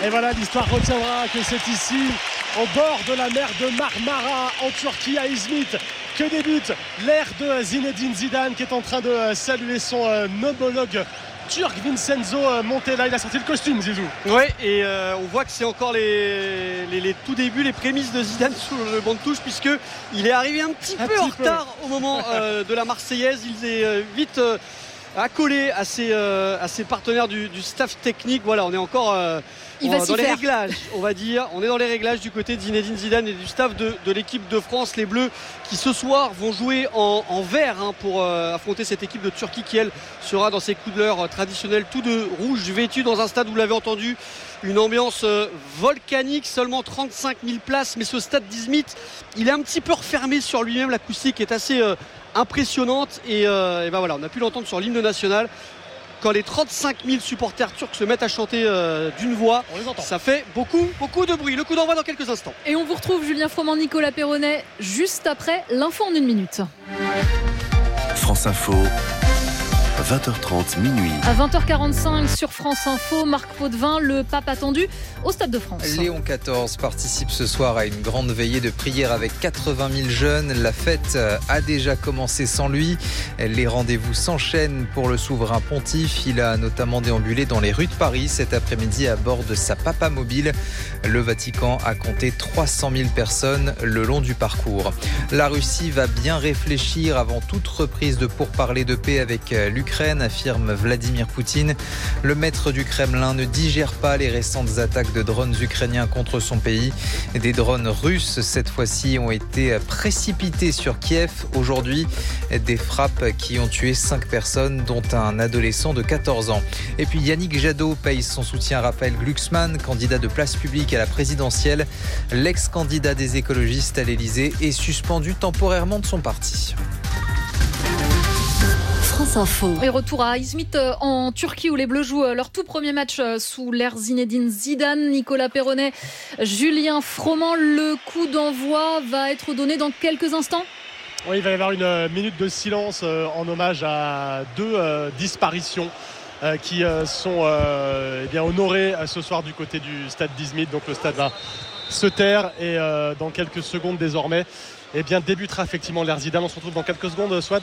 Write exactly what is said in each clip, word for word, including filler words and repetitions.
Et voilà, l'histoire retiendra que c'est ici, au bord de la mer de Marmara, en Turquie, à Izmit, que débute l'ère de Zinedine Zidane, qui est en train de saluer son homologue turc Vincenzo Montella. Il a sorti le costume, Zizou. Oui, et euh, on voit que c'est encore les, les, les tout débuts, les prémices de Zidane sur le banc de touche, puisqu'il est arrivé un petit un peu petit en peu. retard au moment euh, de la Marseillaise. Il est euh, vite euh, accolé à ses, euh, à ses partenaires du, du staff technique. Voilà, on est encore euh, Il on, va dans les faire. réglages, on va dire. On est dans les réglages du côté de Zinedine Zidane et du staff de, de l'équipe de France. Les Bleus qui ce soir vont jouer en, en vert hein, pour euh, affronter cette équipe de Turquie qui, elle, sera dans ses couleurs traditionnelles, tout de rouge, vêtu dans un stade, vous l'avez entendu, une ambiance euh, volcanique, seulement trente-cinq mille places, mais ce stade d'Izmit, il est un petit peu refermé sur lui-même, l'acoustique est assez euh, impressionnante et, euh, et ben voilà, on a pu l'entendre sur l'hymne national. Quand les trente-cinq mille supporters turcs se mettent à chanter euh, d'une voix, ça fait beaucoup, beaucoup de bruit. Le coup d'envoi dans quelques instants. Et on vous retrouve, Julien Froment, Nicolas Perronnet, juste après l'info en une minute. France Info, vingt heures trente, minuit. À vingt heures quarante-cinq sur France Info, Marc Potvin, le pape attendu au Stade de France. Léon quatorze participe ce soir à une grande veillée de prière avec quatre-vingt mille jeunes. La fête a déjà commencé sans lui. Les rendez-vous s'enchaînent pour le souverain pontife. Il a notamment déambulé dans les rues de Paris cet après-midi à bord de sa Papa Mobile. Le Vatican a compté trois cent mille personnes le long du parcours. La Russie va bien réfléchir avant toute reprise de pourparlers de paix avec l'Ukraine, affirme Vladimir Poutine. Le maître du Kremlin ne digère pas les récentes attaques de drones ukrainiens contre son pays. Des drones russes, cette fois-ci, ont été précipités sur Kiev aujourd'hui. Des frappes qui ont tué cinq personnes, dont un adolescent de quatorze ans. Et puis Yannick Jadot paye son soutien à Raphaël Glucksmann, candidat de Place Publique à la présidentielle. L'ex-candidat des écologistes à l'Elysée est suspendu temporairement de son parti. France Info. Et retour à Izmit en Turquie où les Bleus jouent leur tout premier match sous l'ère Zinedine Zidane. Nicolas Perronnet, Julien Froment, le coup d'envoi va être donné dans quelques instants. Oui, il va y avoir une minute de silence en hommage à deux euh, disparitions euh, qui euh, sont euh, eh bien, honorées ce soir du côté du stade d'Izmit. Donc le stade va se taire et euh, dans quelques secondes désormais eh bien, débutera effectivement l'ère Zidane. On se retrouve dans quelques secondes, Swad.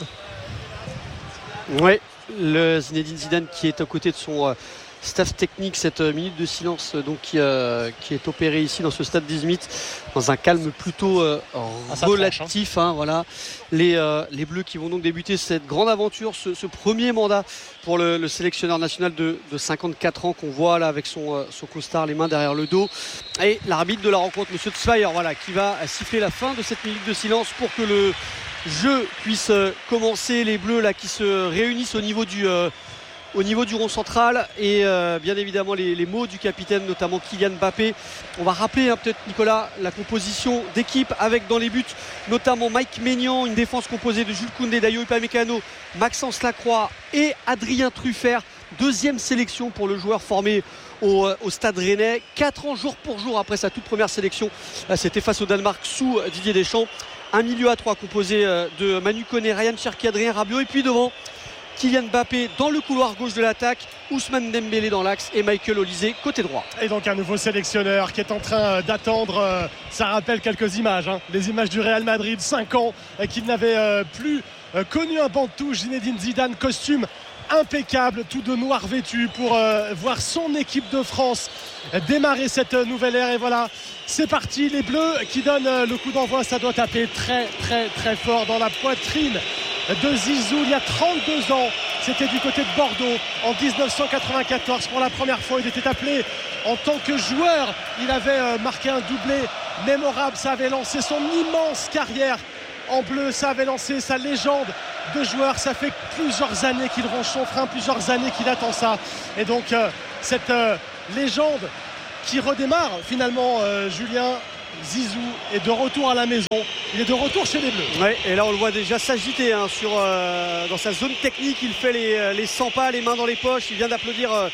Oui, le Zinedine Zidane qui est à côté de son euh, staff technique, cette euh, minute de silence euh, donc, qui, euh, qui est opérée ici dans ce stade d'Izmit dans un calme plutôt euh, relatif. Hein, voilà. les, euh, les Bleus qui vont donc débuter cette grande aventure, ce, ce premier mandat pour le, le sélectionneur national de, de cinquante-quatre ans qu'on voit là avec son, euh, son costard, les mains derrière le dos. Et l'arbitre de la rencontre, M. Zweier, voilà, qui va siffler la fin de cette minute de silence pour que le jeu puisse commencer. Les Bleus là qui se réunissent au niveau du euh, au niveau du rond central et euh, bien évidemment les, les mots du capitaine, notamment Kylian Mbappé. On va rappeler hein, peut-être Nicolas la composition d'équipe avec dans les buts notamment Mike Maignan, une défense composée de Jules Koundé, Dayo Upamecano, Maxence Lacroix et Adrien Truffert. Deuxième sélection pour le joueur formé au, au Stade Rennais. Quatre ans jour pour jour après sa toute première sélection, c'était face au Danemark sous Didier Deschamps. Un milieu à trois composé de Manu Koné, Ryan Cherki, Adrien Rabiot et puis devant Kylian Mbappé dans le couloir gauche de l'attaque, Ousmane Dembélé dans l'axe et Michael Olise côté droit. Et donc un nouveau sélectionneur qui est en train d'attendre, ça rappelle quelques images, hein, les images du Real Madrid, cinq ans qu'il n'avait plus connu un banc de touche. Zinedine Zidane, costume impeccable, tout de noir vêtu pour euh, voir son équipe de France démarrer cette nouvelle ère. Et voilà, c'est parti, les Bleus qui donnent le coup d'envoi. Ça doit taper très très très fort dans la poitrine de Zizou. Il y a trente-deux ans, c'était du côté de Bordeaux en dix-neuf cent quatre-vingt-quatorze. Pour la première fois, il était appelé en tant que joueur. Il avait marqué un doublé mémorable. Ça avait lancé son immense carrière en bleu, ça avait lancé sa légende de joueur. Ça fait plusieurs années qu'il ronge son frein, plusieurs années qu'il attend ça. Et donc euh, cette euh, légende qui redémarre finalement, euh, Julien, Zizou est de retour à la maison. Il est de retour chez les Bleus. Ouais, et là on le voit déjà s'agiter hein, sur, euh, dans sa zone technique. Il fait les, les cent pas, les mains dans les poches. Il vient d'applaudir euh,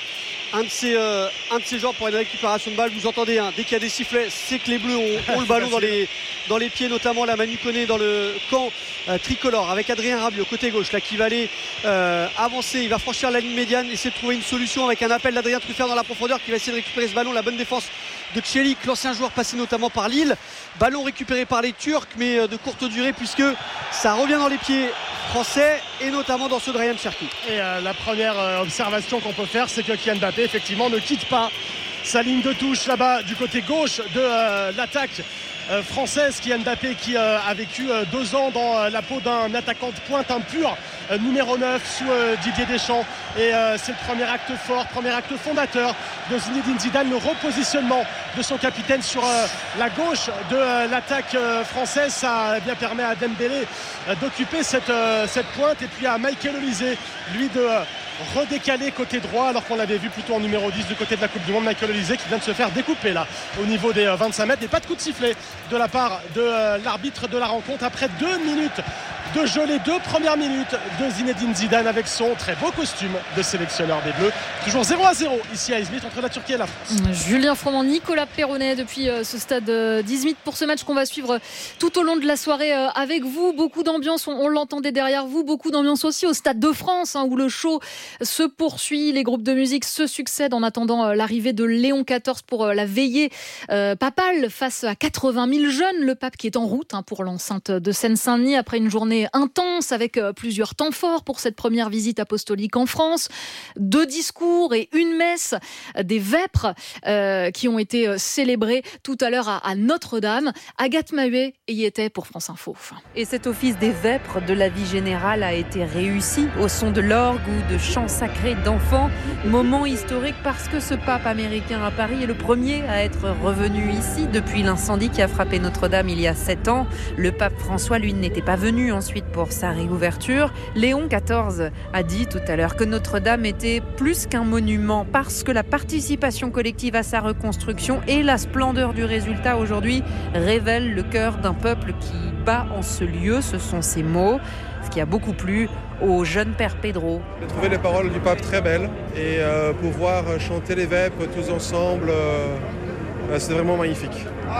un de ces, euh, un de ces joueurs pour une récupération de balle. Vous entendez, hein, dès qu'il y a des sifflets, c'est que les Bleus ont, ont le ballon dans les, dans les pieds, notamment la Manu Koné dans le camp euh, tricolore avec Adrien Rabiot côté gauche là qui va aller euh, avancer, il va franchir la ligne médiane, essayer de trouver une solution avec un appel d'Adrien Truffert dans la profondeur qui va essayer de récupérer ce ballon. La bonne défense de Çelik, l'ancien joueur passé notamment par Lille. Ballon récupéré par les Turcs mais de courte durée puisque ça revient dans les pieds français et notamment dans ceux de Ryan Cherki. Et euh, la première euh, observation qu'on peut faire, c'est que Kylian Mbappé effectivement ne quitte pas sa ligne de touche là-bas du côté gauche de euh, l'attaque euh, française. Kylian Mbappé qui euh, a vécu euh, deux ans dans euh, la peau d'un attaquant de pointe impur, euh, numéro neuf sous euh, Didier Deschamps, et euh, c'est le premier acte fort, premier acte fondateur de Zinedine Zidane, le repositionnement de son capitaine sur euh, la gauche de euh, l'attaque euh, française. Ça eh bien, permet à Dembélé euh, d'occuper cette, euh, cette pointe et puis à Michael Olise lui de euh, redécaler côté droit alors qu'on l'avait vu plutôt en numéro dix du côté de la Coupe du Monde. Michael Olise qui vient de se faire découper là au niveau des vingt-cinq mètres et pas de coup de sifflet de la part de euh, l'arbitre de la rencontre après deux minutes de jeu, les deux premières minutes de Zinedine Zidane avec son très beau costume de sélectionneur des Bleus. Toujours zéro à zéro ici à Izmit entre la Turquie et la France. Julien Froment, Nicolas Perronnet depuis ce stade d'Izmit pour ce match qu'on va suivre tout au long de la soirée avec vous. Beaucoup d'ambiance, on, on l'entendait derrière vous, beaucoup d'ambiance aussi au Stade de France hein, où le show se poursuit, les groupes de musique se succèdent en attendant l'arrivée de Léon quatorze pour la veillée euh, papale face à quatre-vingt mille jeunes. Le pape qui est en route hein, pour l'enceinte de Seine-Saint-Denis après une journée intense avec plusieurs temps forts pour cette première visite apostolique en France. Deux discours et une messe, des vêpres euh, qui ont été célébrés tout à l'heure à, à Notre-Dame. Agathe Maheuet y était pour France Info. Et cet office des vêpres de la vie générale a été réussi au son de l'orgue ou de chants sacrés d'enfants. Moment historique parce que ce pape américain à Paris est le premier à être revenu ici depuis l'incendie qui a frappé Notre-Dame il y a sept ans. Le pape François, lui, n'était pas venu ensuite pour sa réouverture. Léon quatorze a dit tout à l'heure que Notre-Dame était plus qu'un monument parce que la participation collective à sa reconstruction et la splendeur du résultat aujourd'hui révèlent le cœur d'un peuple qui bat en ce lieu. Ce sont ces mots, ce qui a beaucoup plu au jeune père Pedro. J'ai trouvé les paroles du pape très belles et euh, pouvoir chanter les vêpres tous ensemble, euh, c'est vraiment magnifique.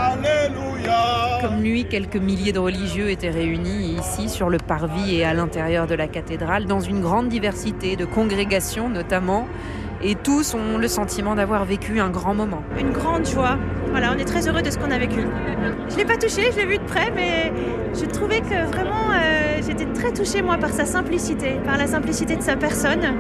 Alléluia. Comme lui, quelques milliers de religieux étaient réunis ici sur le parvis et à l'intérieur de la cathédrale dans une grande diversité de congrégations notamment. Et tous ont le sentiment d'avoir vécu un grand moment. Une grande joie. Voilà, on est très heureux de ce qu'on a vécu. Je ne l'ai pas touché, je l'ai vu de près, mais je trouvais que vraiment, euh, j'étais très touchée moi par sa simplicité, par la simplicité de sa personne.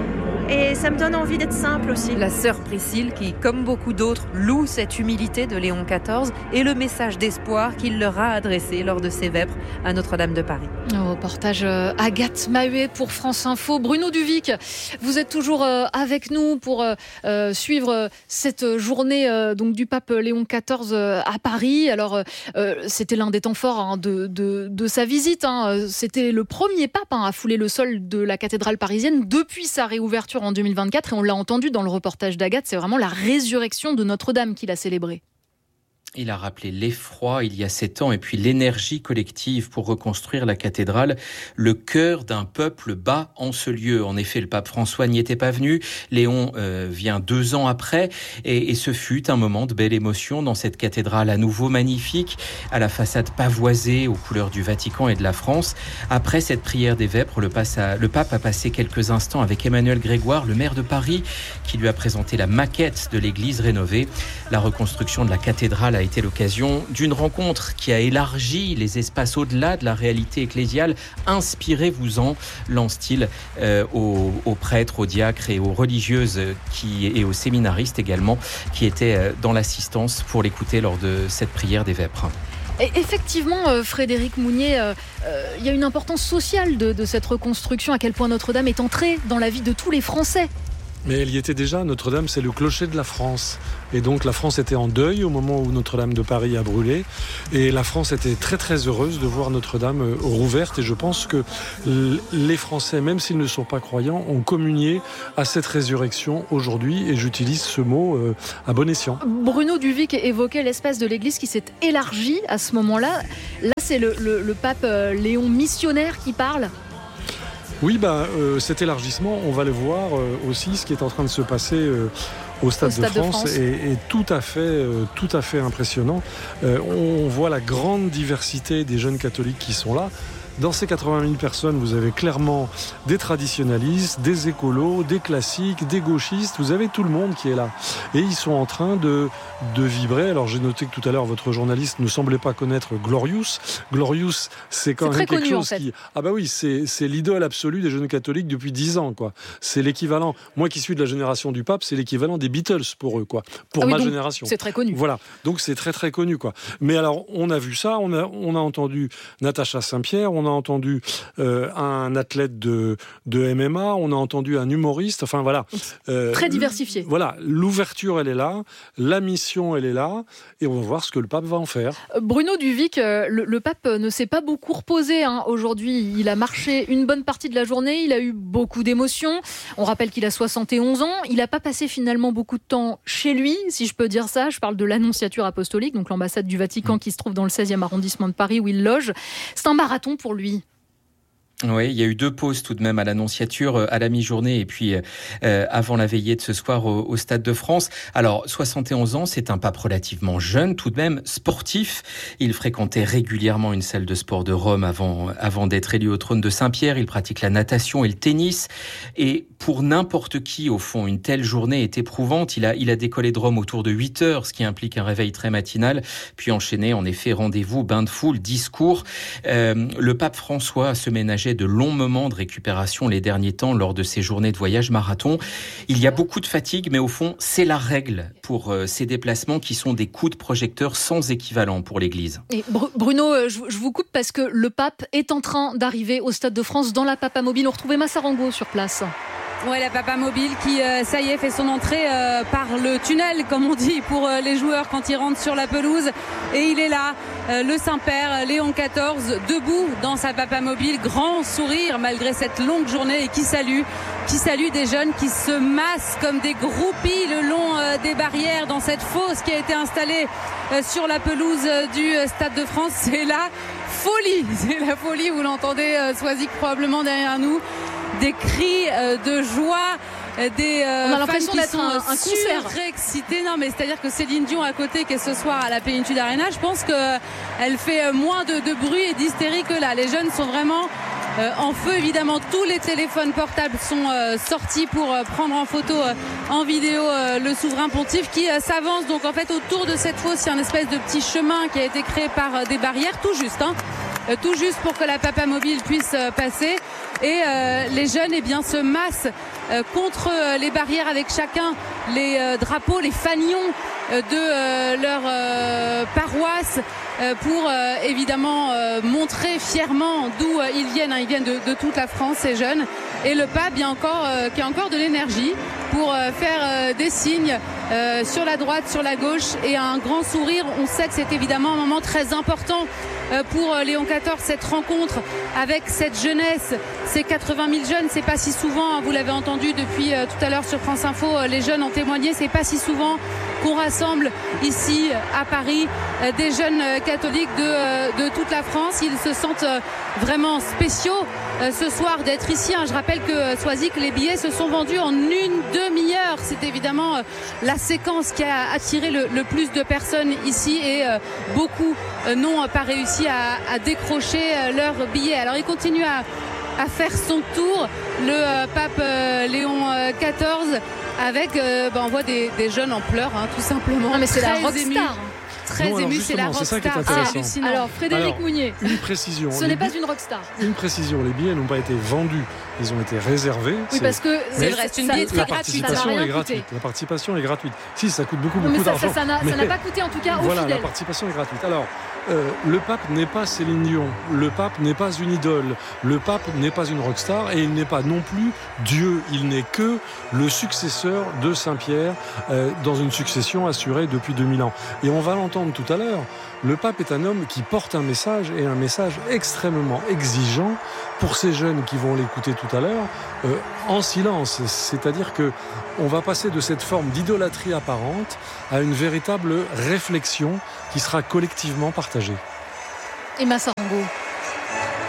Et ça me donne envie d'être simple aussi. La sœur Priscille, qui, comme beaucoup d'autres, loue cette humilité de Léon quatorze et le message d'espoir qu'il leur a adressé lors de ses vêpres à Notre-Dame de Paris. Au reportage Agathe Maheuet pour France Info. Bruno Duvic, vous êtes toujours avec nous pour euh, suivre cette journée euh, donc du pape Léon quatorze à Paris. Alors, euh, c'était l'un des temps forts hein, de, de, de sa visite. Hein. C'était le premier pape hein, à fouler le sol de la cathédrale parisienne depuis sa réouverture en deux mille vingt-quatre et on l'a entendu dans le reportage d'Agathe, c'est vraiment la résurrection de Notre-Dame qu'il a célébrée. Il a rappelé l'effroi il y a sept ans et puis l'énergie collective pour reconstruire la cathédrale. Le cœur d'un peuple bat en ce lieu. En effet, le pape François n'y était pas venu. Léon euh, vient deux ans après et, et ce fut un moment de belle émotion dans cette cathédrale à nouveau magnifique, à la façade pavoisée aux couleurs du Vatican et de la France. Après cette prière des vêpres, le, a, le pape a passé quelques instants avec Emmanuel Grégoire, le maire de Paris, qui lui a présenté la maquette de l'église rénovée. La reconstruction de la cathédrale a été l'occasion d'une rencontre qui a élargi les espaces au-delà de la réalité ecclésiale. Inspirez-vous-en, lance-t-il euh, aux, aux prêtres, aux diacres et aux religieuses qui, et aux séminaristes également qui étaient dans l'assistance pour l'écouter lors de cette prière des vêpres. Et effectivement, Frédéric Mounier, il euh, euh, y a une importance sociale de, de cette reconstruction, à quel point Notre-Dame est entrée dans la vie de tous les Français. Mais elle y était déjà. Notre-Dame, c'est le clocher de la France. Et donc la France était en deuil au moment où Notre-Dame de Paris a brûlé. Et la France était très très heureuse de voir Notre-Dame rouverte. Et je pense que les Français, même s'ils ne sont pas croyants, ont communié à cette résurrection aujourd'hui. Et j'utilise ce mot à bon escient. Bruno Duvic évoquait l'espace de l'Église qui s'est élargi à ce moment-là. Là, c'est le, le, le pape Léon missionnaire qui parle. Oui, bah, euh, cet élargissement, on va le voir euh, aussi, ce qui est en train de se passer euh, au Stade, au Stade de France, de France. Est, est tout à fait, euh, tout à fait impressionnant. Euh, on, on voit la grande diversité des jeunes catholiques qui sont là. Dans ces quatre-vingt mille personnes, vous avez clairement des traditionalistes, des écolos, des classiques, des gauchistes. Vous avez tout le monde qui est là. Et ils sont en train de, de vibrer. Alors j'ai noté que tout à l'heure, votre journaliste ne semblait pas connaître Glorious. Glorious, c'est quand c'est même quelque connu, chose en fait. qui... Ah bah oui, c'est, c'est l'idole absolue des jeunes catholiques depuis dix ans, quoi. C'est l'équivalent... Moi qui suis de la génération du pape, c'est l'équivalent des Beatles pour eux, quoi. Pour Ah oui, ma donc, génération. c'est très connu. Voilà. Donc c'est très très connu, quoi. Mais alors, on a vu ça, on a, on a entendu Natacha Saint-Pierre, on a entendu euh, un athlète de, de M M A, on a entendu un humoriste, enfin voilà. Euh, Très diversifié. Voilà, l'ouverture, elle est là, la mission, elle est là, et on va voir ce que le pape va en faire. Bruno Duvic, le, le pape ne s'est pas beaucoup reposé hein, aujourd'hui. Il a marché une bonne partie de la journée, il a eu beaucoup d'émotions. On rappelle qu'il a soixante et onze ans. Il n'a pas passé finalement beaucoup de temps chez lui, si je peux dire ça. Je parle de l'Annonciature apostolique, donc l'ambassade du Vatican qui se trouve dans le seizième arrondissement de Paris où il loge. C'est un marathon pour lui. Oui, il y a eu deux pauses tout de même à l'Annonciature, à la mi-journée et puis euh, avant la veillée de ce soir au, au Stade de France. Alors, soixante et onze ans, c'est un pape relativement jeune, tout de même sportif. Il fréquentait régulièrement une salle de sport de Rome avant, avant d'être élu au trône de Saint-Pierre. Il pratique la natation et le tennis. Et pour n'importe qui, au fond, une telle journée est éprouvante. Il a, il a décollé de Rome autour de huit heures, ce qui implique un réveil très matinal, puis enchaîné, en effet, rendez-vous, bain de foule, discours. Euh, le pape François se ménageait de longs moments de récupération les derniers temps lors de ces journées de voyage marathon. Il y a beaucoup de fatigue, mais au fond, c'est la règle pour euh, ces déplacements qui sont des coups de projecteur sans équivalent pour l'Église. Et Bruno, je, je vous coupe parce que le pape est en train d'arriver au Stade de France dans la Papamobile. On retrouvait Massarango sur place. Ouais, la Papamobile qui, euh, ça y est, fait son entrée euh, par le tunnel, comme on dit, pour euh, les joueurs quand ils rentrent sur la pelouse. Et il est là, euh, le Saint-Père, Léon quatorze, debout dans sa Papamobile, grand sourire malgré cette longue journée et qui salue, qui salue des jeunes qui se massent comme des groupies le long euh, des barrières dans cette fosse qui a été installée euh, sur la pelouse euh, du euh, Stade de France. C'est la folie, c'est la folie, vous l'entendez, euh, Soisic probablement derrière nous. Des cris euh, de joie, euh, des euh, on a l'impression fans qui d'être sont un, un concert surexcités. Non, mais c'est-à-dire que Céline Dion à côté, qui est ce soir à la Plénitude Arena, je pense qu'elle fait moins de, de bruit et d'hystérie que là. Les jeunes sont vraiment euh, en feu. Évidemment, tous les téléphones portables sont euh, sortis pour euh, prendre en photo, euh, en vidéo, euh, le souverain pontife qui euh, s'avance. Donc en fait, autour de cette fosse, il y a une espèce de petit chemin qui a été créé par euh, des barrières, tout juste, hein, euh, tout juste pour que la Papamobile puisse euh, passer. Et euh, les jeunes eh bien, se massent euh, contre euh, les barrières avec chacun les euh, drapeaux, les fanions euh, de euh, leur euh, paroisse euh, pour euh, évidemment euh, montrer fièrement d'où euh, ils viennent. Hein. Ils viennent de, de toute la France, ces jeunes. Et le pape il y a encore, euh, qui a encore de l'énergie pour euh, faire euh, des signes euh, sur la droite, sur la gauche et un grand sourire. On sait que c'est évidemment un moment très important euh, pour euh, Léon quatorze, cette rencontre avec cette jeunesse, ces quatre-vingt mille jeunes. C'est pas si souvent, hein, vous l'avez entendu depuis euh, tout à l'heure sur France Info, euh, les jeunes ont témoigné, c'est pas si souvent qu'on rassemble ici à Paris euh, des jeunes euh, catholiques de, euh, de toute la France. Ils se sentent euh, vraiment spéciaux euh, ce soir d'être ici. Hein. Je rappelle que euh, Soisic, les billets se sont vendus en une demi-heure. C'est évidemment euh, la séquence qui a attiré le, le plus de personnes ici et euh, beaucoup euh, n'ont pas réussi à, à décrocher euh, leurs billets. Alors il continue à, à faire son tour, le euh, pape euh, Léon euh, quatorze, avec, euh, bah, on voit des, des jeunes en pleurs, hein, tout simplement. Non mais c'est Très la ému. rockstar. Très Non, ému, c'est la justement, c'est ça qui est rockstar. intéressant. C'est hallucinant. Alors Frédéric Alors, Mounier, Une précision. ce les n'est pas bi- une rockstar. Une précision, les billets n'ont pas été vendus, ils ont été réservés. Oui, C'est- parce que C'est vrai, c'est une ça- billetterie la gratuite. ça n'a participation rien est coûté. gratuite. La participation est gratuite. Si, ça coûte beaucoup, Non, mais beaucoup ça, d'argent. ça, ça n'a ça mais- n'a pas coûté en tout cas aux Voilà, la fidèles. participation est gratuite. Alors, euh, le pape n'est pas Céline Dion, le pape n'est pas une idole, le pape n'est pas une rockstar et il n'est pas non plus Dieu. Il n'est que le successeur de Saint-Pierre euh, dans une succession assurée depuis deux mille ans. Et on va l'entendre tout à l'heure. Le pape est un homme qui porte un message et un message extrêmement exigeant pour ces jeunes qui vont l'écouter tout à l'heure euh, en silence. C'est-à-dire que on va passer de cette forme d'idolâtrie apparente à une véritable réflexion qui sera collectivement partagée. Et Massarango.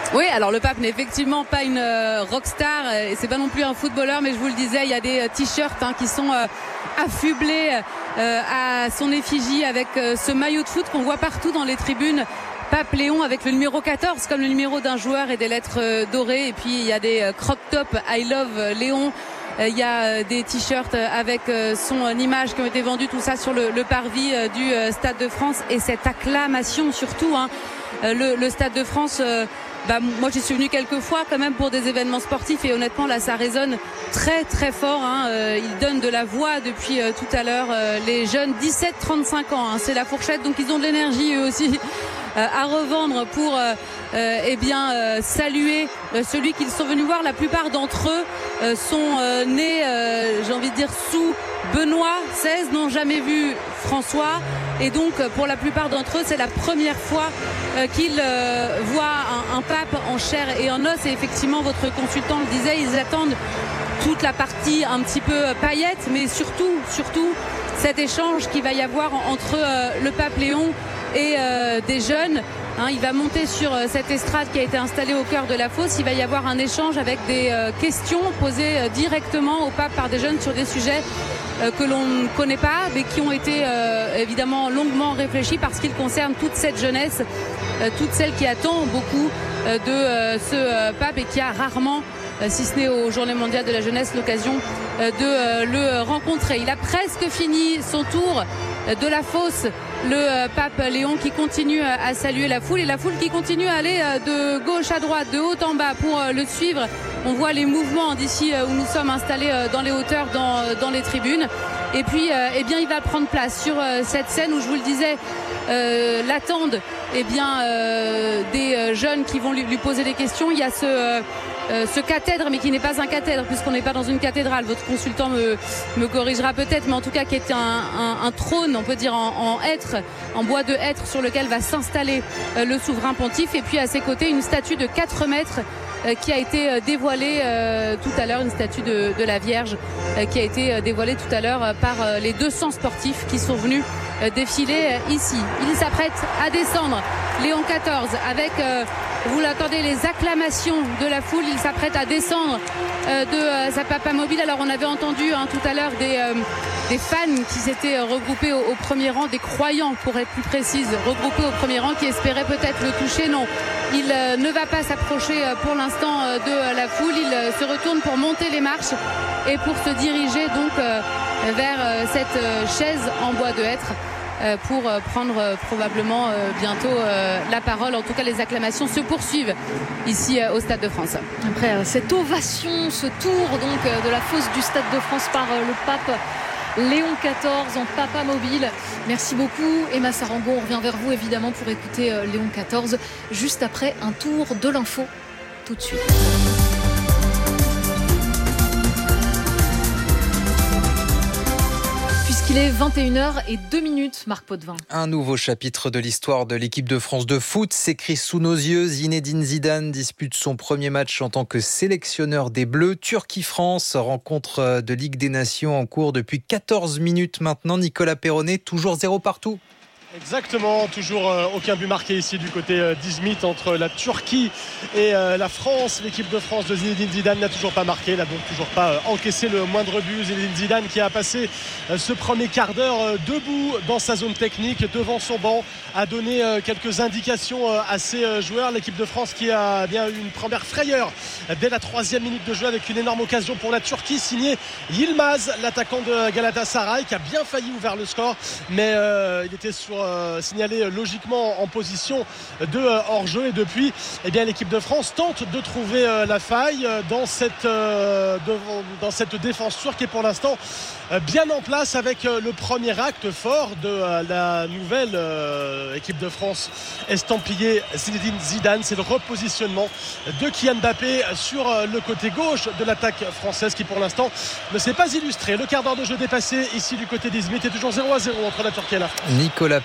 Oui, alors le Pape n'est effectivement pas une euh, rockstar et c'est pas non plus un footballeur, mais je vous le disais, il y a des euh, t-shirts hein, qui sont euh, affublés euh, à son effigie avec euh, ce maillot de foot qu'on voit partout dans les tribunes. Pape Léon avec le numéro quatorze comme le numéro d'un joueur et des lettres euh, dorées. Et puis il y a des euh, crop top I love Léon. Euh, il y a euh, des t-shirts avec euh, son euh, image qui ont été vendus, tout ça sur le, le parvis euh, du euh, Stade de France. Et cette acclamation surtout, hein, euh, le, le Stade de France... Euh, Bah, moi j'y suis venue quelques fois quand même pour des événements sportifs et honnêtement là ça résonne très très fort hein. euh, ils donnent de la voix depuis euh, tout à l'heure euh, les jeunes dix-sept trente-cinq ans hein. C'est la fourchette donc ils ont de l'énergie eux aussi euh, à revendre pour euh, euh, eh bien euh, saluer euh, celui qu'ils sont venus voir. La plupart d'entre eux euh, sont euh, nés euh, j'ai envie de dire sous Benoît seize, n'ont jamais vu François et donc pour la plupart d'entre eux c'est la première fois euh, qu'ils euh, voient un, un pape en chair et en os. Et effectivement votre consultant le disait, ils attendent toute la partie un petit peu paillettes mais surtout surtout cet échange qu'il va y avoir entre euh, le pape Léon et euh, des jeunes. Hein, il va monter sur euh, cette estrade qui a été installée au cœur de la fosse. Il va y avoir un échange avec des euh, questions posées euh, directement au pape par des jeunes sur des sujets euh, que l'on ne connaît pas mais qui ont été euh, évidemment longuement réfléchis parce qu'ils concernent toute cette jeunesse, euh, toute celle qui attend beaucoup euh, de euh, ce euh, pape et qui a rarement, euh, si ce n'est aux Journées mondiales de la jeunesse, l'occasion euh, de euh, le rencontrer. Il a presque fini son tour de la fosse, le euh, pape Léon qui continue à saluer la foule et la foule qui continue à aller euh, de gauche à droite, de haut en bas pour euh, le suivre. On voit les mouvements d'ici euh, où nous sommes installés euh, dans les hauteurs, dans, euh, dans les tribunes. Et puis euh, eh bien, il va prendre place sur euh, cette scène où je vous le disais euh, l'attendent eh bien, euh, des euh, jeunes qui vont lui, lui poser des questions. Il y a ce... Euh, Euh, ce cathèdre, mais qui n'est pas un cathèdre puisqu'on n'est pas dans une cathédrale. Votre consultant me, me corrigera peut-être, mais en tout cas qui est un, un, un trône, on peut dire en, en hêtre, en bois de hêtre sur lequel va s'installer euh, le souverain pontife. Et puis à ses côtés une statue de quatre mètres euh, qui a été euh, dévoilée euh, tout à l'heure, une statue de, de la Vierge euh, qui a été euh, dévoilée tout à l'heure euh, par euh, les deux cents sportifs qui sont venus euh, défiler euh, ici. Il s'apprête à descendre, Léon quatorze, avec euh, vous l'attendez, les acclamations de la foule. Il s'apprête à descendre euh, de euh, sa papamobile. Alors on avait entendu hein, tout à l'heure des, euh, des fans qui s'étaient euh, regroupés au, au premier rang, des croyants pour être plus précise, regroupés au premier rang qui espéraient peut-être le toucher. Non, il euh, ne va pas s'approcher euh, pour l'instant euh, de euh, la foule. Il euh, se retourne pour monter les marches et pour se diriger donc euh, vers euh, cette euh, chaise en bois de hêtre pour prendre probablement bientôt la parole. En tout cas, les acclamations se poursuivent ici au Stade de France. Après cette ovation, ce tour donc de la fosse du Stade de France par le pape Léon quatorze en papamobile. Merci beaucoup Emma Sarango. On revient vers vous évidemment pour écouter Léon quatorze juste après un tour de l'info tout de suite. Il est vingt et une heures et deux minutes, Marc Potvin. Un nouveau chapitre de l'histoire de l'équipe de France de foot s'écrit sous nos yeux. Zinedine Zidane dispute son premier match en tant que sélectionneur des Bleus. Turquie-France, rencontre de Ligue des Nations en cours depuis quatorze minutes maintenant. Nicolas Perronnet, toujours zéro partout. Exactement, toujours euh, aucun but marqué ici du côté euh, d'Izmit entre la Turquie et euh, la France. L'équipe de France de Zinedine Zidane n'a toujours pas marqué, n'a donc toujours pas euh, encaissé le moindre but. Zinedine Zidane qui a passé euh, ce premier quart d'heure euh, debout dans sa zone technique, devant son banc, a donné euh, quelques indications euh, à ses euh, joueurs. L'équipe de France qui a bien eu une première frayeur euh, dès la troisième minute de jeu avec une énorme occasion pour la Turquie, signé Yilmaz, l'attaquant de Galatasaray, qui a bien failli ouvrir le score, mais euh, il était sur Euh, signalé logiquement en position de euh, hors-jeu. Et depuis, eh bien, l'équipe de France tente de trouver euh, la faille dans cette, euh, de, dans cette défense turque qui est pour l'instant euh, bien en place avec euh, le premier acte fort de euh, la nouvelle euh, équipe de France estampillée Zinedine Zidane. C'est le repositionnement de Kylian Mbappé sur euh, le côté gauche de l'attaque française qui pour l'instant ne s'est pas illustré. Le quart d'heure de jeu dépassé ici du côté d'Izmit est toujours zéro à zéro entre la Turquie et la France. Nicolas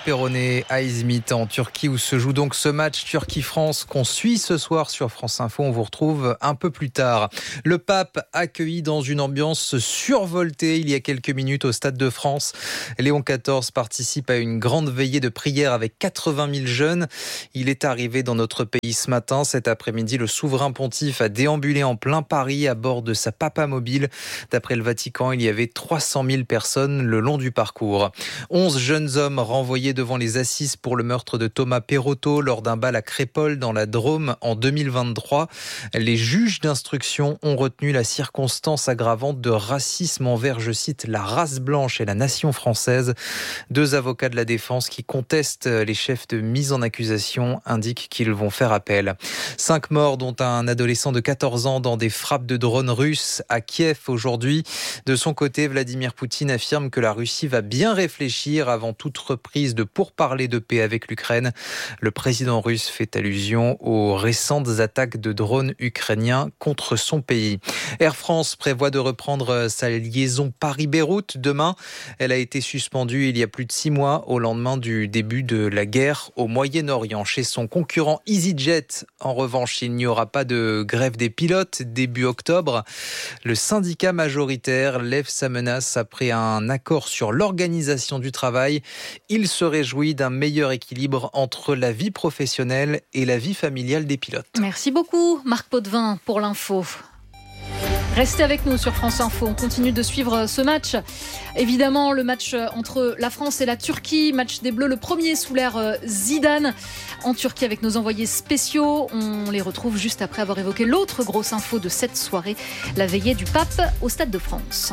Perronnet à Izmit en Turquie où se joue donc ce match Turquie-France qu'on suit ce soir sur France Info. On vous retrouve un peu plus tard. Le pape accueilli dans une ambiance survoltée il y a quelques minutes au Stade de France. Léon quatorze participe à une grande veillée de prière avec quatre-vingt mille jeunes. Il est arrivé dans notre pays ce matin. Cet après-midi, le souverain pontife a déambulé en plein Paris à bord de sa papamobile. D'après le Vatican, il y avait trois cent mille personnes le long du parcours. onze jeunes hommes renvoyés devant les assises pour le meurtre de Thomas Perotto lors d'un bal à Crépol dans la Drôme en deux mille vingt-trois. Les juges d'instruction ont retenu la circonstance aggravante de racisme envers, je cite, la race blanche et la nation française. Deux avocats de la défense qui contestent les chefs de mise en accusation indiquent qu'ils vont faire appel. Cinq morts, dont un adolescent de quatorze ans dans des frappes de drones russes à Kiev aujourd'hui. De son côté, Vladimir Poutine affirme que la Russie va bien réfléchir avant toute reprise de pourparlers de paix avec l'Ukraine. Le président russe fait allusion aux récentes attaques de drones ukrainiens contre son pays. Air France prévoit de reprendre sa liaison Paris-Beyrouth demain. Elle a été suspendue il y a plus de six mois au lendemain du début de la guerre au Moyen-Orient. Chez son concurrent EasyJet, en revanche, il n'y aura pas de grève des pilotes début octobre. Le syndicat majoritaire lève sa menace après un accord sur l'organisation du travail. Il se réjouit d'un meilleur équilibre entre la vie professionnelle et la vie familiale des pilotes. Merci beaucoup Marc Potvin pour l'info. Restez avec nous sur France Info, on continue de suivre ce match. Évidemment, le match entre la France et la Turquie, match des Bleus, le premier sous l'ère Zidane en Turquie avec nos envoyés spéciaux. On les retrouve juste après avoir évoqué l'autre grosse info de cette soirée, la veillée du pape au Stade de France.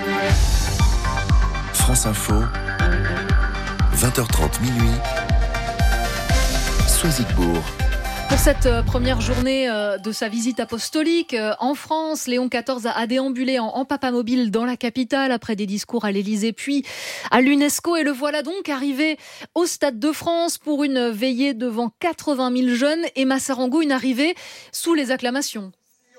France Info, vingt heures trente minuit, Soisigbourg. Pour cette première journée de sa visite apostolique en France, Léon quatorze a déambulé en, en papamobile dans la capitale après des discours à l'Élysée puis à l'UNESCO. Et le voilà donc arrivé au Stade de France pour une veillée devant quatre-vingt mille jeunes. Emma Sarango, une arrivée sous les acclamations.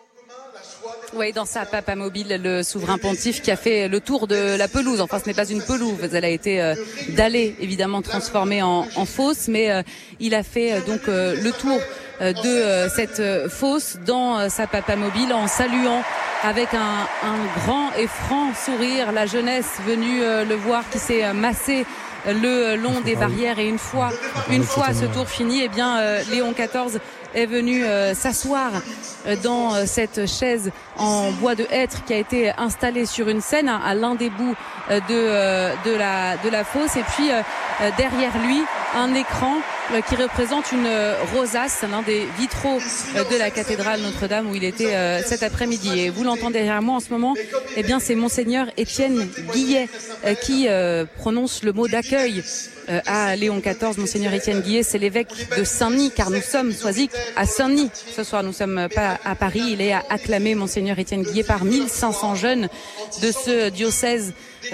Oui, dans sa papamobile, le souverain pontife qui a fait le tour de la pelouse. Enfin, ce n'est pas une pelouse, elle a été euh, dallée, évidemment transformée en, en fosse, mais euh, il a fait euh, donc euh, le tour euh, de euh, cette euh, fosse dans euh, sa papamobile en saluant avec un, un grand et franc sourire la jeunesse venue euh, le voir qui s'est euh, massée le long des barrières. Et une fois, une fois ce tour fini, eh bien euh, Léon quatorze est venu euh, s'asseoir dans euh, cette chaise en bois de hêtre qui a été installée sur une scène hein, à l'un des bouts euh, de euh, de la de la fosse. Et puis euh, derrière lui, un écran euh, qui représente une euh, rosace, l'un des vitraux euh, de la cathédrale Notre-Dame où il était euh, cet après-midi. Et vous l'entendez derrière moi en ce moment, eh bien c'est Monseigneur Étienne Guillet euh, qui euh, prononce le mot d'accueil euh, à Léon quatorze. Monseigneur Étienne Guillet, c'est l'évêque de Saint-Denis, car nous sommes Soisic à Saint-Denis. Ce soir, nous sommes pas à Paris. Il est acclamé, Monseigneur Étienne Guillet, par mille cinq cents jeunes de ce diocèse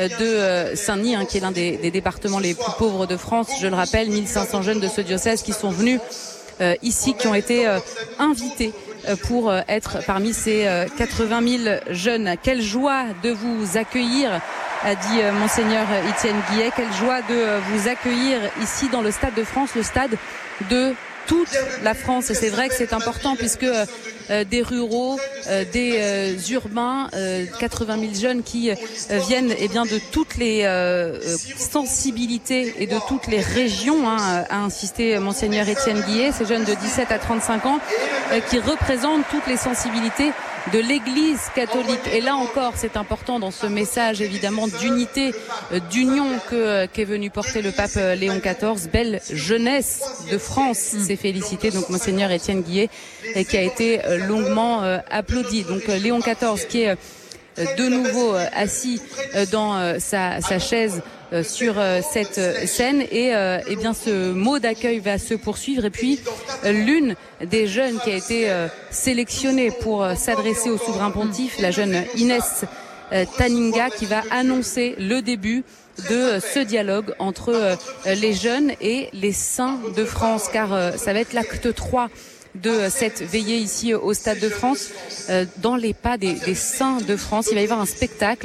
de Saint-Denis, hein, qui est l'un des, des départements les plus pauvres de France. Je le rappelle, mille cinq cents jeunes de ce diocèse qui sont venus euh, ici, qui ont été euh, invités euh, pour euh, être parmi ces euh, quatre-vingt mille jeunes. Quelle joie de vous accueillir, a dit euh, Monseigneur Étienne Guillet. Quelle joie de euh, vous accueillir ici dans le Stade de France, le stade de toute la France. Et c'est vrai que c'est important puisque euh, des ruraux, euh, des euh, urbains, euh, quatre-vingt mille jeunes qui euh, viennent eh bien, de toutes les euh, sensibilités et de toutes les régions, hein, a insisté Monseigneur Étienne Guillet, ces jeunes de dix-sept à trente-cinq ans euh, qui représentent toutes les sensibilités de l'Église catholique. Et là encore, c'est important dans ce message évidemment d'unité, d'union que qu'est venu porter le pape Léon quatorze. Belle jeunesse de France, s'est félicité donc Monseigneur Étienne Guillet, et qui a été longuement euh, applaudi. Donc euh, Léon quatorze qui est euh, de nouveau euh, assis euh, dans euh, sa, sa chaise euh, sur euh, cette euh, scène, et euh, eh bien ce mot d'accueil va se poursuivre. Et puis euh, l'une des jeunes qui a été euh, sélectionnée pour euh, s'adresser au souverain pontife, la jeune Inès euh, Taninga, qui va annoncer le début de euh, ce dialogue entre euh, les jeunes et les saints de France, car euh, ça va être l'acte trois de cette veillée ici au Stade de France, euh, dans les pas des, des saints de France. Il va y avoir un spectacle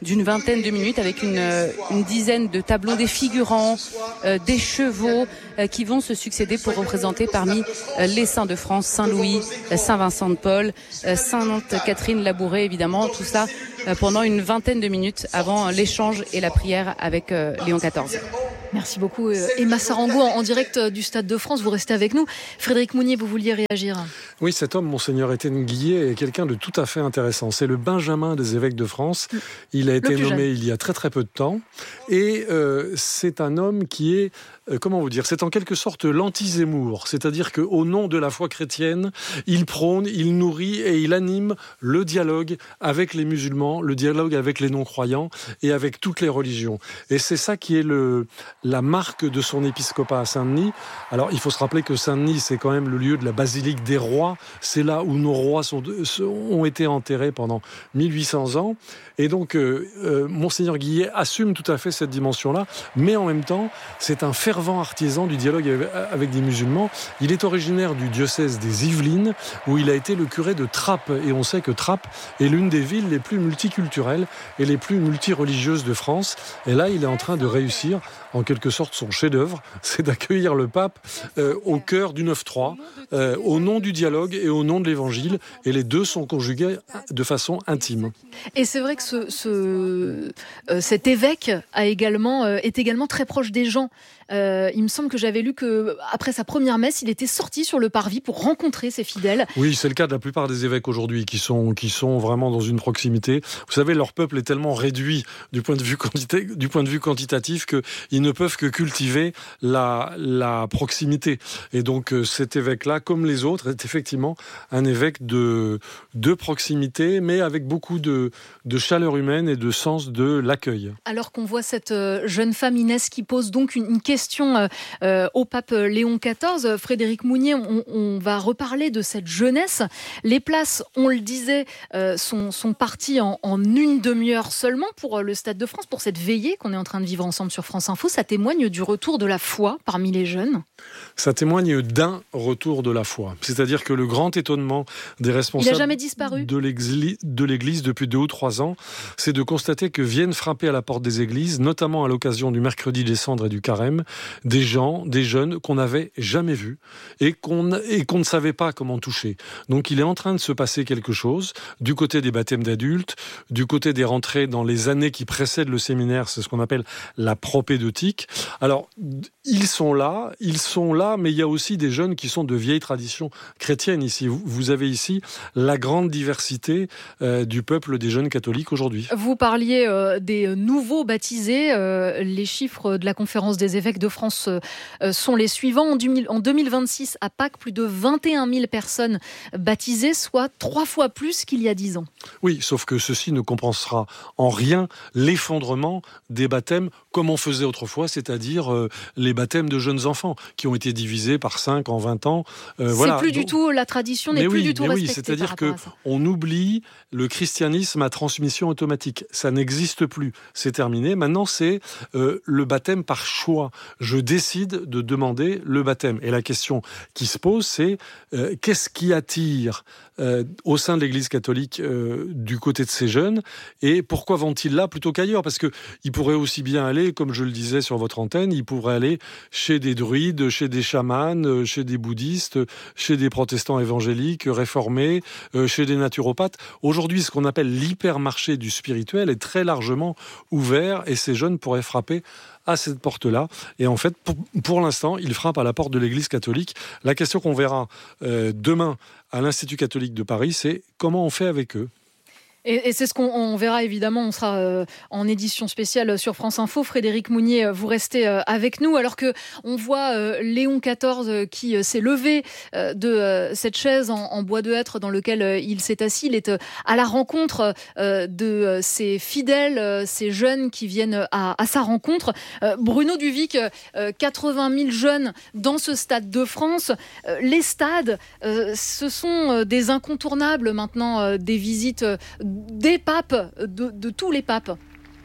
d'une vingtaine de minutes avec une, une dizaine de tableaux défigurants, euh, des chevaux euh, qui vont se succéder pour représenter parmi euh, les saints de France, Saint-Louis, euh, Saint-Vincent de Paul, euh, Sainte-Catherine Labouré, évidemment, tout ça euh, pendant une vingtaine de minutes avant l'échange et la prière avec euh, Léon quatorze. Merci beaucoup Emma Sarango en direct du Stade de France. Vous restez avec nous. Frédéric Mounier, vous vouliez réagir ? Oui, cet homme, Monseigneur Étienne Guillet, est quelqu'un de tout à fait intéressant. C'est le Benjamin des évêques de France. Il a été nommé jeune. il y a très très peu de temps. Et euh, c'est un homme qui est, euh, comment vous dire, c'est en quelque sorte l'anti-Zemmour. C'est-à-dire qu'au nom de la foi chrétienne, il prône, il nourrit et il anime le dialogue avec les musulmans, le dialogue avec les non-croyants et avec toutes les religions. Et c'est ça qui est le... la marque de son épiscopat à Saint-Denis. Alors, il faut se rappeler que Saint-Denis, c'est quand même le lieu de la basilique des rois. C'est là où nos rois sont, ont été enterrés pendant mille huit cents ans. Et donc, euh, euh, Monseigneur Guillet assume tout à fait cette dimension-là, mais en même temps, c'est un fervent artisan du dialogue avec, avec des musulmans. Il est originaire du diocèse des Yvelines, où il a été le curé de Trappes. Et on sait que Trappes est l'une des villes les plus multiculturelles et les plus multireligieuses de France. Et là, il est en train de réussir en quelque sorte son chef-d'œuvre, c'est d'accueillir le pape euh, au cœur du neuf trois, euh, au nom du dialogue et au nom de l'évangile, et les deux sont conjugués de façon intime. Et c'est vrai que ce, ce, euh, cet évêque a également, euh, est également très proche des gens. Euh, il me semble que j'avais lu qu'après sa première messe, il était sorti sur le parvis pour rencontrer ses fidèles. Oui, c'est le cas de la plupart des évêques aujourd'hui qui sont, qui sont vraiment dans une proximité. Vous savez, leur peuple est tellement réduit du point de vue, quantité, du point de vue quantitatif qu'ils ne peuvent que cultiver la, la proximité. Et donc cet évêque-là, comme les autres, est effectivement un évêque de, de proximité, mais avec beaucoup de, de chaleur humaine et de sens de l'accueil. Alors qu'on voit cette jeune femme Inès qui pose donc une, une question euh, au pape Léon quatorze. Frédéric Mounier, on, on va reparler de cette jeunesse. Les places, on le disait, euh, sont, sont parties en, en une demi-heure seulement pour le Stade de France, pour cette veillée qu'on est en train de vivre ensemble sur France Info. Ça témoigne du retour de la foi parmi les jeunes. Ça témoigne d'un retour de la foi. C'est-à-dire que le grand étonnement des responsables Il a jamais disparu. de l'Église, de l'Église depuis deux ou trois ans, c'est de constater que viennent frapper à la porte des églises, notamment à l'occasion du mercredi des cendres et du carême, des gens, des jeunes qu'on n'avait jamais vus et qu'on, et qu'on ne savait pas comment toucher. Donc il est en train de se passer quelque chose du côté des baptêmes d'adultes, du côté des rentrées dans les années qui précèdent le séminaire, c'est ce qu'on appelle la propédeutique. Alors, ils sont là, ils sont là, mais il y a aussi des jeunes qui sont de vieilles traditions chrétiennes ici. Vous avez ici la grande diversité euh, du peuple des jeunes catholiques aujourd'hui. Vous parliez euh, des nouveaux baptisés. Euh, les chiffres de la conférence des évêques de France euh, sont les suivants. En, du, en deux mille vingt-six, à Pâques, plus de vingt et un mille personnes baptisées, soit trois fois plus qu'il y a dix ans. Oui, sauf que ceci ne compensera en rien l'effondrement des baptêmes comme on faisait autrefois, c'est-à-dire euh, les baptêmes de jeunes enfants qui ont été divisés par cinq en vingt ans. Euh, c'est voilà. plus du tout, la tradition n'est mais plus oui, du tout mais respectée. Oui, c'est-à-dire qu'on oublie le christianisme à transmission automatique. Ça n'existe plus. C'est terminé. Maintenant, c'est euh, le baptême par choix. Je décide de demander le baptême. Et la question qui se pose, c'est euh, qu'est-ce qui attire euh, au sein de l'Église catholique euh, du côté de ces jeunes et pourquoi vont-ils là plutôt qu'ailleurs? Parce qu'ils pourraient aussi bien aller, comme je le disais sur votre antenne, ils pourraient aller chez des druides, chez des chamans, chez des bouddhistes, chez des protestants évangéliques, réformés, euh, chez des naturopathes. Aujourd'hui, ce qu'on appelle l'hypermarché du spirituel est très largement ouvert et ces jeunes pourraient frapper à cette porte-là. Et en fait, pour, pour l'instant, ils frappent à la porte de l'Église catholique. La question qu'on verra euh, demain à l'Institut catholique de Paris, c'est comment on fait avec eux. Et, et c'est ce qu'on on verra évidemment, on sera euh, en édition spéciale sur France Info. Frédéric Mounier, vous restez euh, avec nous alors que on voit euh, Léon quatorze euh, qui euh, s'est levé euh, de euh, cette chaise en, en bois de hêtre dans lequel euh, il s'est assis. Il est euh, à la rencontre euh, de euh, ses fidèles, euh, ces jeunes qui viennent à, à sa rencontre. Euh, Bruno Duvic, euh, quatre-vingt mille jeunes dans ce Stade de France. Euh, les stades, euh, ce sont euh, des incontournables maintenant, euh, des visites euh, des papes, de, de tous les papes.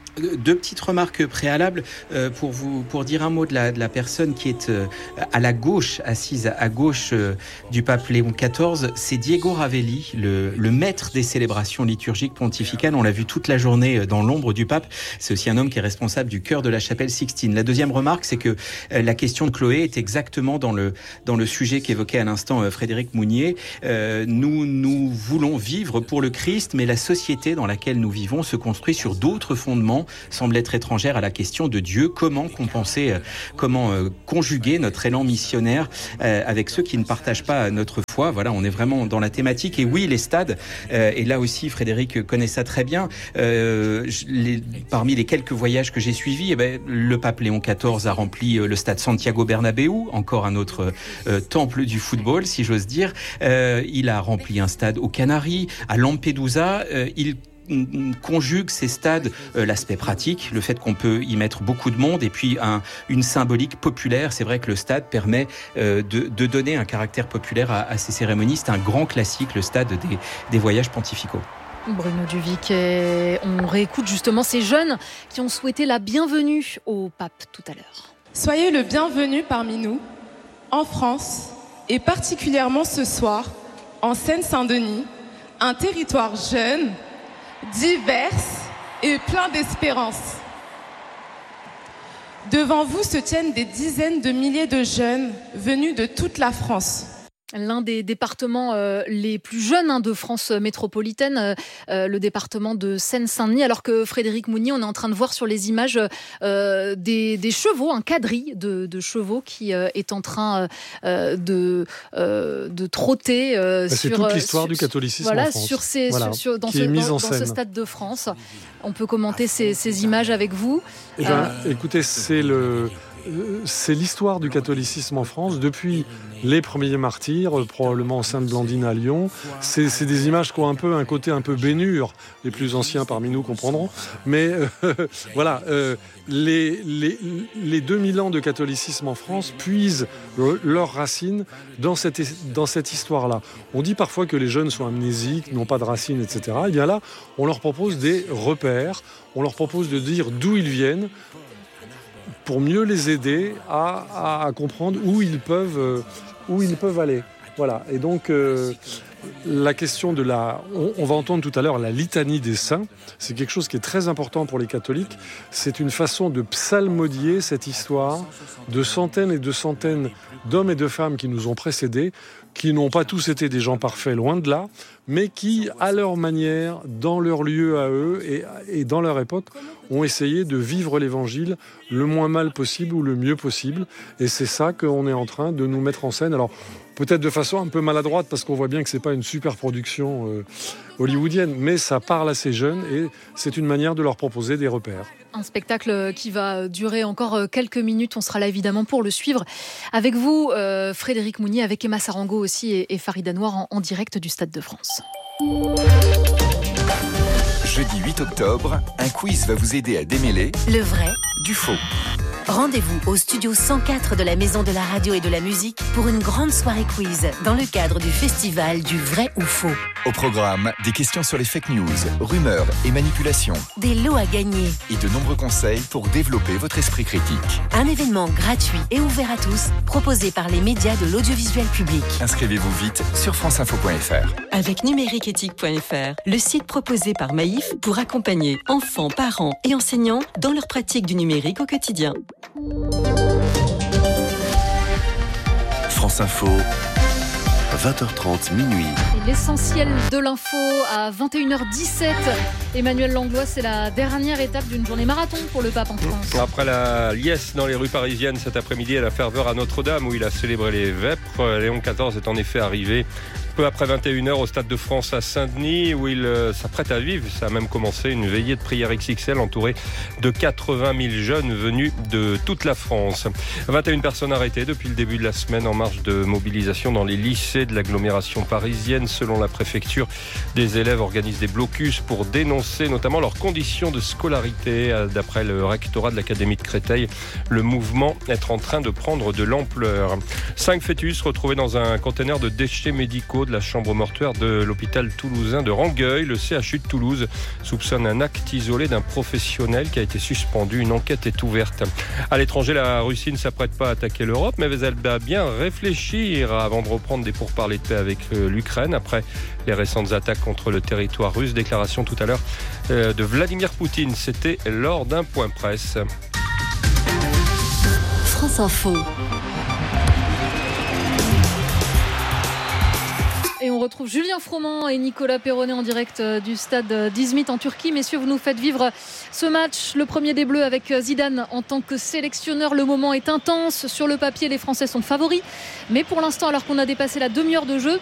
Deux petites remarques préalables euh, pour vous pour dire un mot de la, de la personne qui est euh, à la gauche, assise à gauche euh, du pape Léon quatorze. C'est Diego Ravelli, le, le maître des célébrations liturgiques pontificales. On l'a vu toute la journée dans l'ombre du pape. C'est aussi un homme qui est responsable du chœur de la chapelle Sixtine. La deuxième remarque, c'est que euh, la question de Chloé est exactement dans le dans le sujet qu'évoquait à l'instant euh, Frédéric Mounier. Euh, nous nous voulons vivre pour le Christ, mais la société dans laquelle nous vivons se construit sur d'autres fondements, semble être étrangère à la question de Dieu. Comment compenser, euh, comment euh, conjuguer notre élan missionnaire euh, avec ceux qui ne partagent pas notre foi. Voilà, on est vraiment dans la thématique. Et oui, les stades, euh, et là aussi Frédéric connaît ça très bien, euh, les, parmi les quelques voyages que j'ai suivis, eh ben, le pape Léon quatorze a rempli euh, le stade Santiago Bernabéu, encore un autre euh, temple du football, si j'ose dire. Euh, il a rempli un stade aux Canaries, à Lampedusa. Euh, il conjugue ces stades, euh, l'aspect pratique, le fait qu'on peut y mettre beaucoup de monde, et puis un, une symbolique populaire. C'est vrai que le stade permet euh, de, de donner un caractère populaire à, à ces cérémonies. C'est un grand classique, le stade des, des voyages pontificaux. Bruno Duvic, et on réécoute justement ces jeunes qui ont souhaité la bienvenue au pape tout à l'heure. Soyez le bienvenu parmi nous, en France, et particulièrement ce soir, en Seine-Saint-Denis, un territoire jeune, divers et plein d'espérance. Devant vous se tiennent des dizaines de milliers de jeunes venus de toute la France. L'un des départements euh, les plus jeunes hein, de France métropolitaine, euh, le département de Seine-Saint-Denis, alors que Frédéric Mounier, on est en train de voir sur les images euh, des, des chevaux, un quadrille de, de chevaux qui euh, est en train euh, de, euh, de trotter euh, bah, sur... C'est toute l'histoire sur, du catholicisme voilà, en France. Sur ces, voilà, sur, sur, dans, qui ce, est mise dans, en dans ce stade de France. On peut commenter ces, ces images avec vous. Eh ben, euh... Écoutez, c'est le... C'est l'histoire du catholicisme en France depuis les premiers martyrs, probablement Sainte-Blandine à Lyon. C'est, c'est des images qui ont un peu un côté un peu bénure. Les plus anciens parmi nous comprendront. Mais euh, voilà, euh, les, les, les deux mille ans de catholicisme en France puisent leurs racines dans cette, dans cette histoire-là. On dit parfois que les jeunes sont amnésiques, n'ont pas de racines, et cetera. Et bien là, on leur propose des repères, on leur propose de dire d'où ils viennent, pour mieux les aider à, à, à comprendre où ils peuvent, euh, où ils peuvent aller. Voilà. Et donc, euh, la question de la... On, on va entendre tout à l'heure la litanie des saints. C'est quelque chose qui est très important pour les catholiques. C'est une façon de psalmodier cette histoire de centaines et de centaines d'hommes et de femmes qui nous ont précédés, qui n'ont pas tous été des gens parfaits, loin de là, mais qui, à leur manière, dans leur lieu à eux et, et dans leur époque, ont essayé de vivre l'Évangile le moins mal possible ou le mieux possible. Et c'est ça qu'on est en train de nous mettre en scène. Alors, peut-être de façon un peu maladroite, parce qu'on voit bien que c'est pas une super production euh, hollywoodienne, mais ça parle à ces jeunes et c'est une manière de leur proposer des repères. Un spectacle qui va durer encore quelques minutes. On sera là évidemment pour le suivre. Avec vous, euh, Frédéric Mounier, avec Emma Sarango aussi et, et Farida Noir en, en direct du Stade de France. Jeudi huit octobre, un quiz va vous aider à démêler le vrai du faux. Rendez-vous au studio cent quatre de la Maison de la Radio et de la Musique pour une grande soirée quiz dans le cadre du festival du vrai ou faux. Au programme, des questions sur les fake news, rumeurs et manipulations. Des lots à gagner. Et de nombreux conseils pour développer votre esprit critique. Un événement gratuit et ouvert à tous, proposé par les médias de l'audiovisuel public. Inscrivez-vous vite sur franceinfo point f r. Avec numériqueéthique point f r, le site proposé par Maïf pour accompagner enfants, parents et enseignants dans leur pratique du numérique au quotidien. France Info, vingt heures trente, minuit. Et l'essentiel de l'info à vingt et une heures dix-sept. Emmanuel Langlois, c'est la dernière étape d'une journée marathon pour le pape en France. Après la liesse dans les rues parisiennes cet après-midi et la ferveur à Notre-Dame où il a célébré les vêpres, Léon quatorze est en effet arrivé peu après vingt et une heures au Stade de France à Saint-Denis où il euh, s'apprête à vivre. Ça a même commencé une veillée de prière X X L entourée de quatre-vingt mille jeunes venus de toute la France. vingt et une personnes arrêtées depuis le début de la semaine en marge de mobilisation dans les lycées de l'agglomération parisienne. Selon la préfecture, des élèves organisent des blocus pour dénoncer notamment leurs conditions de scolarité. D'après le rectorat de l'Académie de Créteil, le mouvement est en train de prendre de l'ampleur. Cinq fœtus retrouvés dans un conteneur de déchets médicaux de la chambre mortuaire de l'hôpital toulousain de Rangueil. Le C H U de Toulouse soupçonne un acte isolé d'un professionnel qui a été suspendu. Une enquête est ouverte. À l'étranger, la Russie ne s'apprête pas à attaquer l'Europe, mais elle va bien réfléchir avant de reprendre des pourparlers de paix avec l'Ukraine après les récentes attaques contre le territoire russe. Déclaration tout à l'heure de Vladimir Poutine. C'était lors d'un point presse. France Info. Et on retrouve Julien Froment et Nicolas Perronnet en direct du stade d'Izmit en Turquie. Messieurs, vous nous faites vivre ce match, le premier des Bleus avec Zidane en tant que sélectionneur. Le moment est intense. Sur le papier, les Français sont favoris. Mais pour l'instant, alors qu'on a dépassé la demi-heure de jeu,